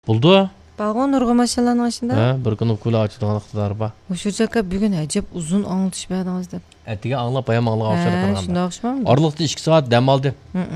Buldu. Bağın nurgu maşallanın aşında. Bir gün kula açıdan iqtidarı ba. Oşu jaka bugün acep uzun anlatış berdiniz dep. Әтіге аңлап баям аңлап алып жатыр. Şunda okşamam. Arılıqta 2 saat dam aldı.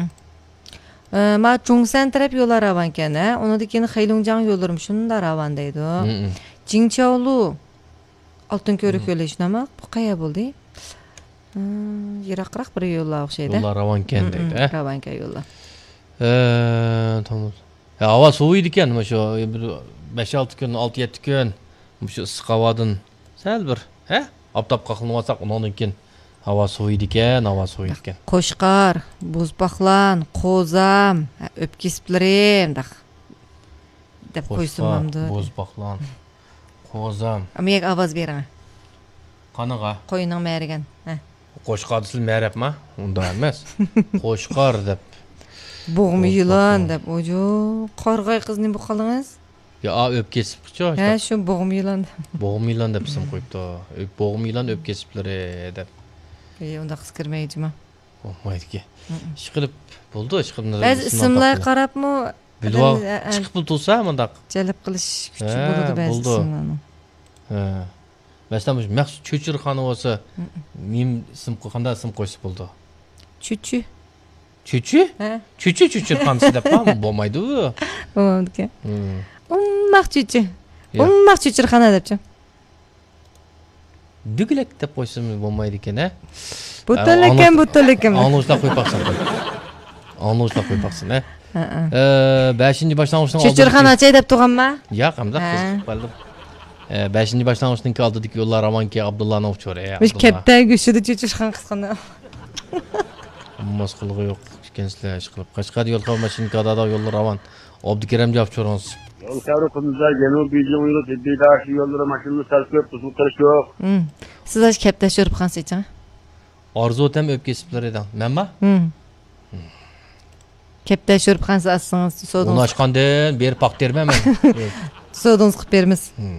Ma Chongsan taraf yol araban ken, onadakini Xeylongjiang yollarım şunda araban deydi. Jingchaolu Altın Körük yolu işnamaq. Bu qaya boldu? Yiraqroq bir yo'llar o'xshaydi. Yo'llar Ravanken deydi. Ravanken yo'li. Tamam. Hava soğuydu ekan, mana shu 5-6 kun, 6-7 kun. Shu issiq havodan sal bir, aptap qaqilib olsak, undan keyin hava soğuydu ekan, Qo'shqar, bo'zbaqlan, qo'zam, o'pkesiblarim deb qo'ysimamdi. Bo'zbaqlan, qo'zam. Amiyek ovoz bering. Qanaqa? Qo'yning merigan. Qo'shqar desil merapmi? Unda emas. Qo'shqar deb. Bo'g'mi yılan deb. Ojo, qarg'ay qizni bu qiling'iz? Ya o'pkesibchi. Shu bo'g'mi yılan. Bo'g'mi yılan deb ism qo'yibdi. Bo'g'mi yılan o'pkesiblari deb. Unda qiz kirmaydimi? Olmaydi-ki. Ish qilib bo'ldi, ish qilib. Biz ismlar qarabmi? Bilib chiqib bo'lsa, mundaq jalb qilish kuchi bo'ladi ba'zi ismlarni. Masalan, Maqsud Cho'chirxon bo'lsa, men ism qo'yganda ism qo'ysa bo'ldi. Chuchu. Chuchu? Chuchu Cho'chirxon deb ham bo'lmaydi-ku. Bo'lmaydi-ku. Ummaq Chuchu. Ummaq Cho'chirxon debchi. Dügülek deb qo'ysam bo'lmaydi ekan-a? Butunlikam. Anglashda qo'yib baqsin. Anglashda qo'yib baqsin, 5-chi boshlang'ichdan Cho'chirxon achay deb turganmi? Yo'q, hamda qiziqib qoldim. 5-chi boshlang'ichdan oldidagi yo'llar Ravanki Abdullanov cho'ra. Biz katta go'shida Cho'chirxon qisqani. Masqilg'i yo'q, ikensizlar ish qilib. Qashqar yo'l qavmashinkada yo'llar Ravan. Abdukarimjov cho'rasiz. Yol Avrupa'mızda Janubiy yolu tibbiy daşı yolları maşınlı sarkıp tutuluş yok. Siz aş kepte şörüp qansı için? Arzu otam o'pkesiblar edi. Menmi? Kepte şörüp qansı assınız, sodunuz. Onu açqandan berib paqterman men. Sodunuz qilib bermiz.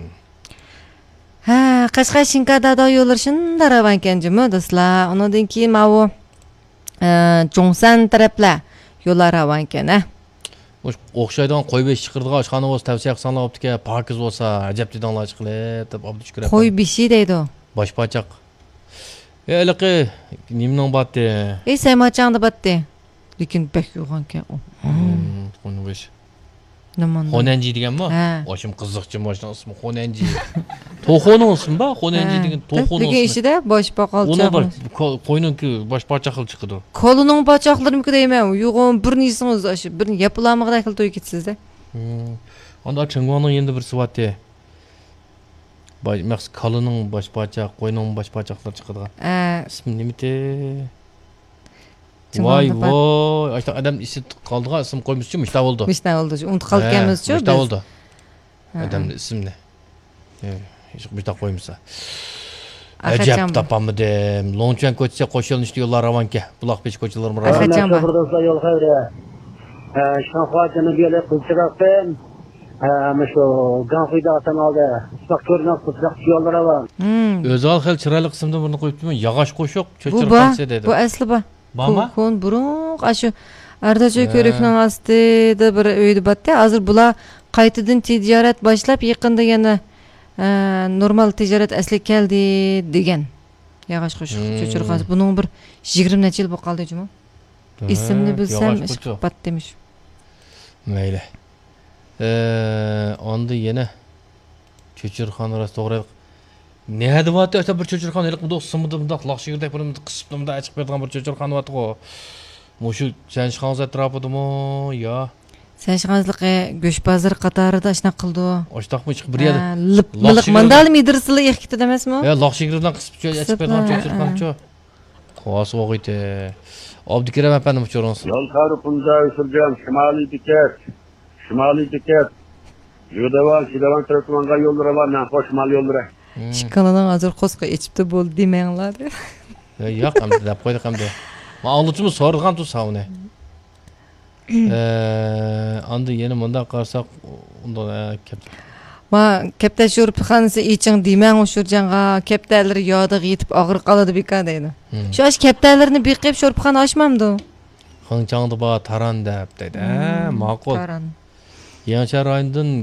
Qashqar Shinkada yollar shunda Ravankenjimi do'stlar. Undan keyin mavu Chongsan taraflar yo'llar Ravanken, O'xshaydigan qo'y besh chiqirdigan oshxona bo'lsa tavsiya qilsanglar bo'pti-ku, pokiz bo'lsa, ajab didonlar chiqilib deb Abdushkur aka. Qo'y beshi deydi u. Boshpachaq. Eliqi nimning batdi? Saymachangda batdi. Lekin bek yo'g'ankan u. Qo'y besh. Nima? Xonanji deganmi? Oshim qiziqchi mashina ismi Xonanji. To'xoning ismi-ba? Xonanji degan to'xoning ismi. Lekin ishida boshpaqalchoq. Qo'yningki boshpachaq qilib chiqdi. Qo'lining boshpaqlarniki deyman. Yo'g'on bir nisiniz shu bir yapılamıqda qilib to'y ketsizda. Onda Chingwonning endi bir suvati. Maqsad qolining boshpachaq, qo'yning boshpachaqlar chiqadigan. Ismi nimite? Voy, ayta adam isi qoldiga ism qo'ymishchi, mishta bo'ldi. Mishta bo'ldi. Unutib qolganmiz-chu. Mishta bo'ldi. Adamning ismini. Hech mishta qo'ymasa. Ajab topamidim. Longchan ko'chsa qo'shilishdi yo'llar Ravanka. Buloqpech ko'chalarimiz Ravanka. Burada yol xayri. Şanxuatını böyle kılçıraktım. Şu Ganfida kanalda faktörden kılçırak yollara var. Özel xil chiroyli qismda buni qo'yibdimi? Yog'och qo'shiq, Cho'chirxoncha dedi. Bu asli bu. Kon burun shu Ardacho'y ko'rikning ostida bir uyda batda. Hozir bular qaytadan tijorat boshlab, yaqinda yana normal tijorat asli keldi degan. Yog'och qo'shiq Cho'chirxon. Buning bir 20 necha yil bo'lib qoldi juma. İsmini bilsem bat demiş. Mayli. Onda yana Cho'chirxon ras to'g'ri. Ne hadi vaqtda o'sha bir Cho'chirxon eliq bundoq simidi bundoq laqshigirdak bo'lib qisibda chiqib bergan bir Cho'chirxon vaqtgo. Mushu Sanshxonz atrofidami yo? Sanshxonzliqi go'shbazir qatorida ishna qildi. Oshtaqmi chiqib bir yerda. Liq mandal midirsili ikkita emasmi? Laqshigirdan qisib chiqib bergan Cho'chirxoncho. Qos vaqti. Abdukarim efendim uçuyorsunuz. Yol Avrupa'mızda usulcan Şimali diket. Şidavan tarafından yollara var. Hoş mal yollara. Şikalanın hazır koska içipte bol demeyenler. Yok hamdi dep koyduk hamdi. Ma alıcımız sorgan tu savne. Andı yeni munda qarsak onda Ma kepte şurup xanısı için demen uşurcanğa kepteleri yağdığı yetip ağır qaladı bika deydi. Şu aş keptelerini biqip şurup xan açmamdı. Xançаңды ba taran dep deydi. Maqul. Taran. Yançar ayından